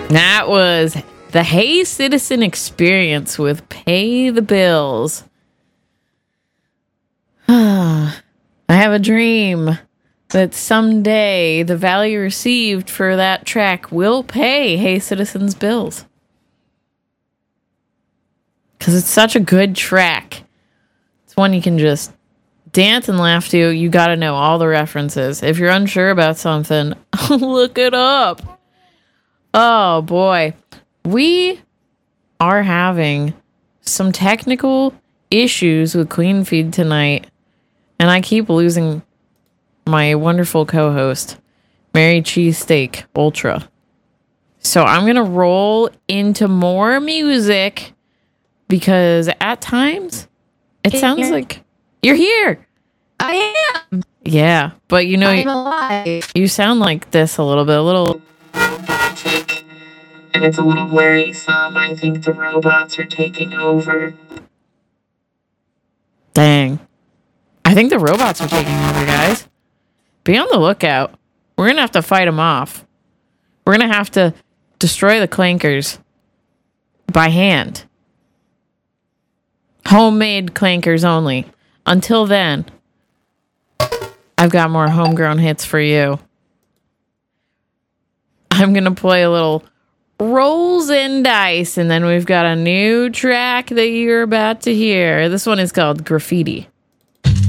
That was the Hey Citizen Experience with Pay the Bills. I have a dream that someday the value received for that track will pay Hey Citizen's bills. Because it's such a good track. It's one you can just dance and laugh to. You got to know all the references. If you're unsure about something, look it up. Oh boy. We are having some technical issues with Queen Feed tonight. And I keep losing my wonderful co-host, Mary Cheesesteak Ultra. So I'm going to roll into more music because at times it sounds like you're here. I am. Yeah, but you know, I'm alive. you sound like this a little bit, a little... And it's a little worrisome. I think the robots are taking over. Dang. I think the robots are taking over, guys. Be on the lookout. We're going to have to fight them off. We're going to have to destroy the clankers by hand. Homemade clankers only. Until then, I've got more homegrown hits for you. I'm going to play a little Rolls and Dice, and then we've got a new track that you're about to hear. This one is called Graffiti.